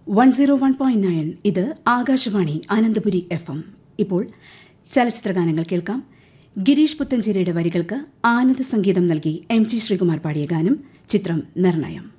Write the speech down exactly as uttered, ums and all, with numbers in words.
One zero one point nine ഇത് Akashvani Ananthapuri F M. ഇപ്പോൾ ചലച്ചിത്രഗാനങ്ങൾ കേൾക്കാം. ഗിരീഷ് പുത്തഞ്ചേരിയുടെ വരികൾക്ക് ആനന്ദ സംഗീതം നൽകി എം ജി ശ്രീകുമാർ പാടിയ ഗാനം. ചിത്രം നിർണയം.